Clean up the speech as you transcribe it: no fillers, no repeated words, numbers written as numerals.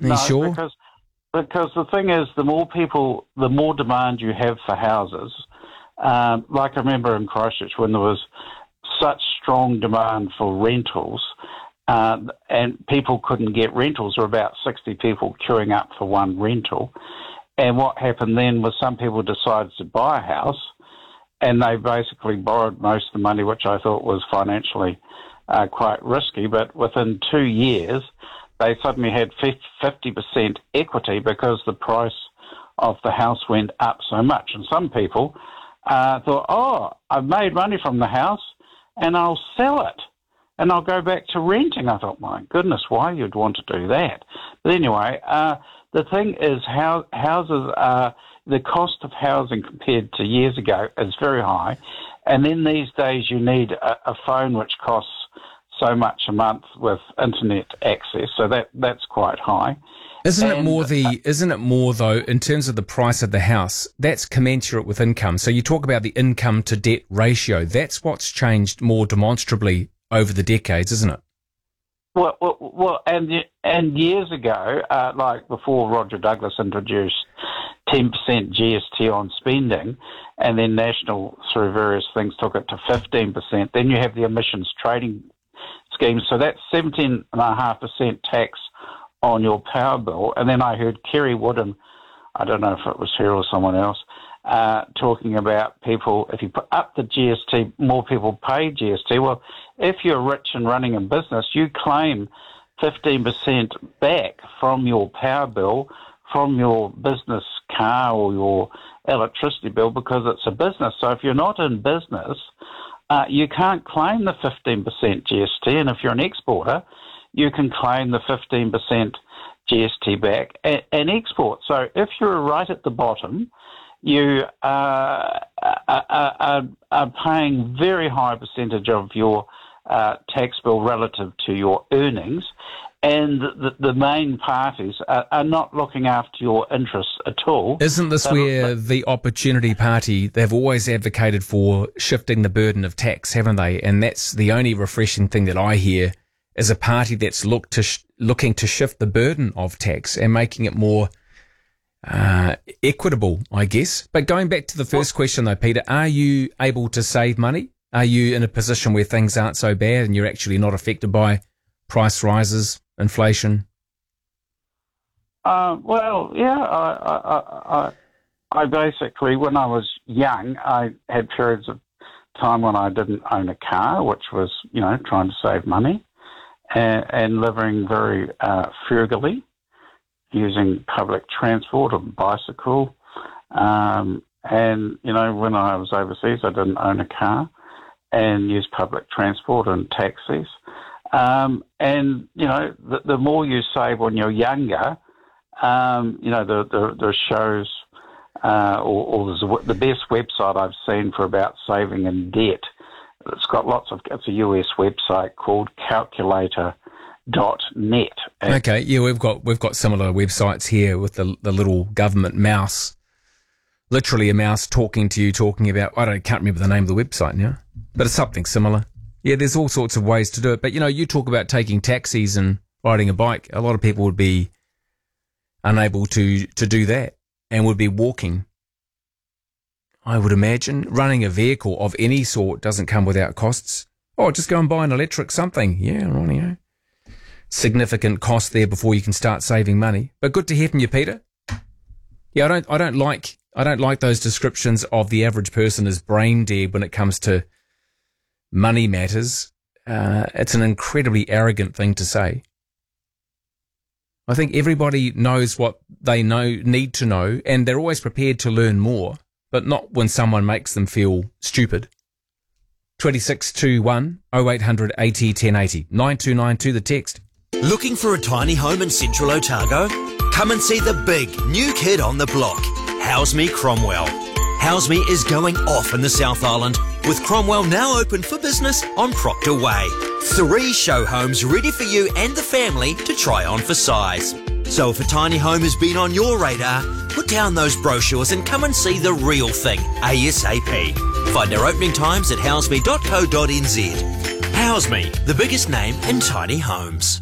Are you sure? Because the thing is, the more demand you have for houses, like I remember in Christchurch when there was such strong demand for rentals, and people couldn't get rentals. There were about 60 people queuing up for one rental. And what happened then was some people decided to buy a house, and they basically borrowed most of the money, which I thought was financially quite risky. But within 2 years, they suddenly had 50% equity because the price of the house went up so much. And some people thought, oh, I've made money from the house and I'll sell it and I'll go back to renting. I thought, my goodness, why you'd want to do that? But anyway, the thing is the cost of housing compared to years ago is very high. And then these days you need a phone which costs so much a month with internet access, so that's quite high. Isn't it more though, in terms of the price of the house, that's commensurate with income? So you talk about the income to debt ratio. That's what's changed more demonstrably over the decades, isn't it? Well, and years ago, like before Roger Douglas introduced 10% GST on spending, and then National, through various things, took it to 15%. Then you have the emissions trading scheme, so that's 17.5% tax on your power bill. And then I heard Kerry Woodham, I don't know if it was her or someone else, talking about people, if you put up the GST, more people pay GST. Well, if you're rich and running a business, you claim 15% back from your power bill, from your business car or your electricity bill, because it's a business. So if you're not in business, you can't claim the 15% GST, and if you're an exporter, you can claim the 15% GST back and export. So if you're right at the bottom, you are paying very high percentage of your tax bill relative to your earnings, and the main parties are not looking after your interests at all. Isn't this where the Opportunity Party, they've always advocated for shifting the burden of tax, haven't they? And that's the only refreshing thing that I hear, is a party that's looking to shift the burden of tax and making it more equitable, I guess. But going back to the first question though, Peter, are you able to save money? Are you in a position where things aren't so bad and you're actually not affected by price rises, inflation? Well, yeah, I basically, when I was young, I had periods of time when I didn't own a car, which was, trying to save money and living very frugally, using public transport or bicycle. And, when I was overseas, I didn't own a car and used public transport and taxis. And, the more you save when you're younger, the shows or the best website I've seen for about saving in debt, it's a US website called calculator.net. Okay, yeah, we've got similar websites here with the little government mouse, literally a mouse talking to you, talking about, can't remember the name of the website now, but it's something similar. Yeah, there's all sorts of ways to do it. But, you talk about taking taxis and riding a bike. A lot of people would be unable to do that and would be walking. I would imagine running a vehicle of any sort doesn't come without costs. Oh, just go and buy an electric something. Yeah, rightio. Significant cost there before you can start saving money. But good to hear from you, Peter. Yeah, I don't like those descriptions of the average person as brain dead when it comes to money matters. It's an incredibly arrogant thing to say. I think everybody knows what they need to know, and they're always prepared to learn more, but not when someone makes them feel stupid. 2621 0800 80 1080 9292 the text. Looking for a tiny home in central Otago? Come and see the big new kid on the block, House Me Cromwell. House Me is going off in the South Island, with Cromwell now open for business on Proctor Way. 3 show homes ready for you and the family to try on for size. So if a tiny home has been on your radar, put down those brochures and come and see the real thing ASAP. Find our opening times at houseme.co.nz. House Me, the biggest name in tiny homes.